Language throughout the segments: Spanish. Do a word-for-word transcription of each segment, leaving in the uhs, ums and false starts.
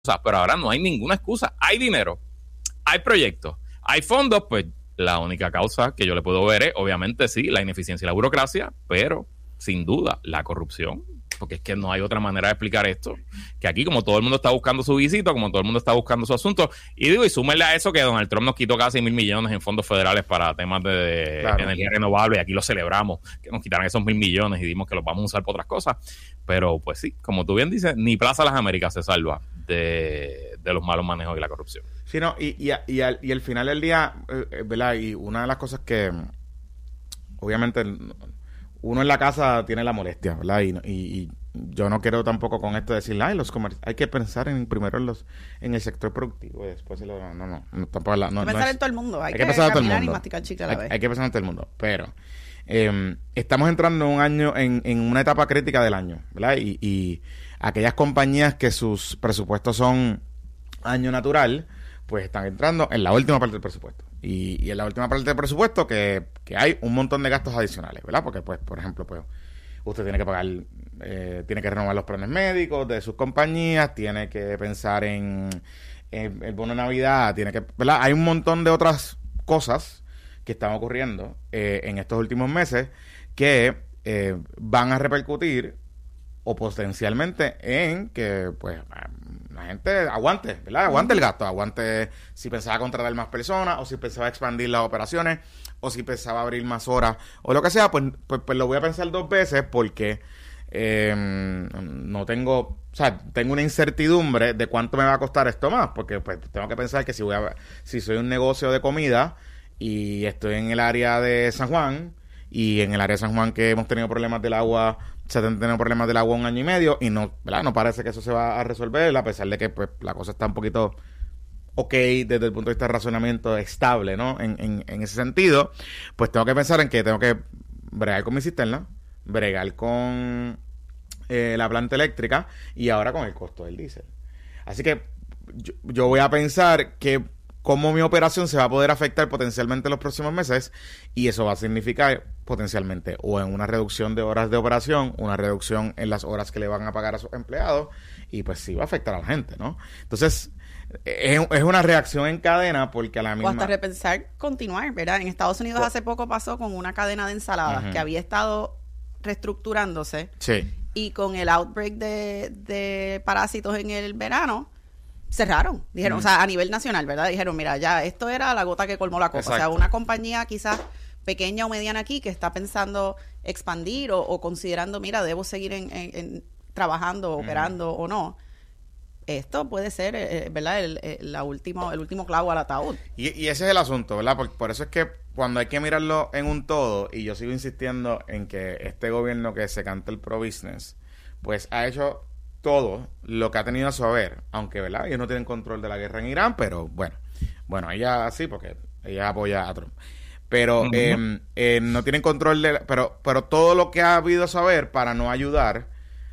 pero ahora no hay ninguna excusa. Hay dinero, hay proyectos, hay fondos, pues la única causa que yo le puedo ver es, obviamente, sí, la ineficiencia y la burocracia, pero sin duda la corrupción, porque es que no hay otra manera de explicar esto, que aquí como todo el mundo está buscando su visita, como todo el mundo está buscando su asunto, y digo, y súmenle a eso que Donald Trump nos quitó casi mil millones en fondos federales para temas de claro. energía renovable, y aquí lo celebramos, que nos quitaran esos mil millones y dimos que los vamos a usar para otras cosas, pero pues sí, como tú bien dices, ni Plaza Las Américas se salva de, de los malos manejos y la corrupción. Sí, no, y, y, y, al, y al final del día, eh, ¿verdad? Y una de las cosas que obviamente uno en la casa tiene la molestia, ¿verdad? Y, y, y yo no quiero tampoco con esto decir, ay, los comercios, hay que pensar en primero en los en el sector productivo y después en lo, no, no, no, tampoco la, no, hay que pensar no es, en todo el mundo, hay, hay que, que pensar en todo el caminar mundo. Y masticar chicle a la hay, vez. hay que pensar en todo el mundo, pero eh, estamos entrando en un año, en, en una etapa crítica del año, ¿verdad? Y, y aquellas compañías que sus presupuestos son año natural, pues están entrando en la última parte del presupuesto. Y, y en la última parte del presupuesto que, que hay un montón de gastos adicionales, ¿verdad? Porque, pues, por ejemplo, pues usted tiene que pagar, eh, tiene que renovar los planes médicos de sus compañías, tiene que pensar en, en el bono de Navidad, tiene que, ¿verdad? Hay un montón de otras cosas que están ocurriendo eh, en estos últimos meses que eh, van a repercutir o potencialmente en que, pues, la gente aguante, ¿verdad? Aguante el gasto, aguante si pensaba contratar más personas, o si pensaba expandir las operaciones, o si pensaba abrir más horas, o lo que sea, pues, pues, pues lo voy a pensar dos veces porque eh, no tengo, o sea, tengo una incertidumbre de cuánto me va a costar esto más, porque pues tengo que pensar que si voy a, si soy un negocio de comida y estoy en el área de San Juan, y en el área de San Juan que hemos tenido problemas del agua, se han tenido problemas del agua un año y medio y no, ¿verdad? No parece que eso se va a resolver, a pesar de que pues la cosa está un poquito ok desde el punto de vista de razonamiento estable, ¿no? En, en, en ese sentido, pues tengo que pensar en que tengo que bregar con mi cisterna, bregar con eh, la planta eléctrica y ahora con el costo del diésel. Así que yo, yo voy a pensar que cómo mi operación se va a poder afectar potencialmente en los próximos meses, y eso va a significar potencialmente o en una reducción de horas de operación, una reducción en las horas que le van a pagar a sus empleados, y pues sí va a afectar a la gente, ¿no? Entonces, es, es una reacción en cadena porque a la misma... O hasta repensar continuar, ¿verdad? En Estados Unidos hace poco pasó con una cadena de ensaladas uh-huh. que había estado reestructurándose, sí. y con el outbreak de, de parásitos en el verano, cerraron, dijeron, mm. o sea, a nivel nacional, ¿verdad? Dijeron, mira, ya esto era la gota que colmó la copa. Exacto. O sea, una compañía quizás pequeña o mediana aquí que está pensando expandir o, o considerando, mira, debo seguir en, en, en trabajando, mm. operando o no. Esto puede ser, eh, ¿verdad? El, el, la último, el último clavo al ataúd. Y, y ese es el asunto, ¿verdad? Por, por eso es que cuando hay que mirarlo en un todo, y yo sigo insistiendo en que este gobierno que se canta el pro-business, pues ha hecho todo lo que ha tenido a su haber, aunque, ¿verdad? Ellos no tienen control de la guerra en Irán, pero bueno, bueno, ella sí, porque ella apoya a Trump. Pero uh-huh. eh, eh, no tienen control de... Pero, pero todo lo que ha habido a su haber para no ayudar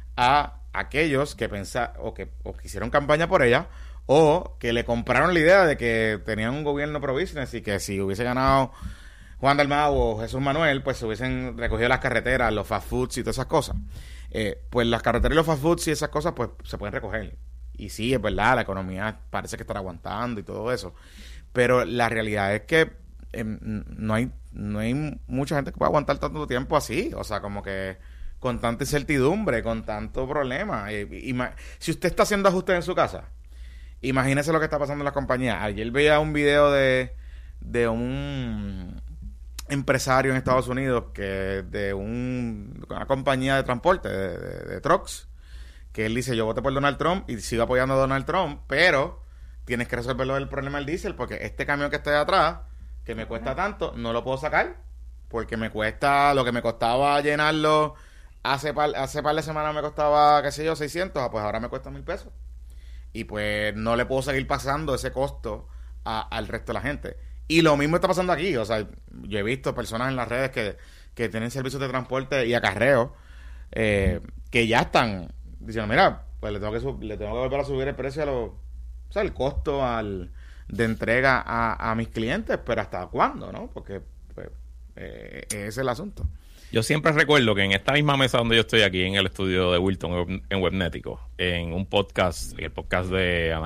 a aquellos que pensaron o que, o que hicieron campaña por ella, o que le compraron la idea de que tenían un gobierno pro-business y que si hubiese ganado Juan Dalmau o Jesús Manuel, pues se hubiesen recogido las carreteras, los fast foods y todas esas cosas. Eh, pues las carreteras y los fast foods y esas cosas pues se pueden recoger. Y sí, es verdad, la economía parece que está aguantando y todo eso. Pero la realidad es que eh, no hay no hay mucha gente que pueda aguantar tanto tiempo así. O sea, como que con tanta incertidumbre, con tanto problema. Eh, ima- si usted está haciendo ajustes en su casa, imagínese lo que está pasando en las compañías. Ayer veía un video de, de un empresario en Estados Unidos que de un, una compañía de transporte de, de, de trucks, que él dice, yo voté por Donald Trump y sigo apoyando a Donald Trump, pero tienes que resolverlo el problema del diésel, porque este camión que está de atrás, que me cuesta tanto, no lo puedo sacar, porque me cuesta, lo que me costaba llenarlo hace par, hace par de semanas me costaba, qué sé yo, seiscientos, pues ahora me cuesta mil pesos, y pues no le puedo seguir pasando ese costo a, al resto de la gente. Y lo mismo está pasando aquí. O sea, yo he visto personas en las redes que, que tienen servicios de transporte y acarreo eh, que ya están diciendo, mira, pues le tengo que sub- le tengo que volver a subir el precio a los, o sea, el costo al de entrega a, a mis clientes, pero ¿hasta cuándo, no? Porque pues, eh, ese es el asunto. Yo siempre recuerdo que en esta misma mesa donde yo estoy aquí en el estudio de Wilton en Webnético, en un podcast, el podcast de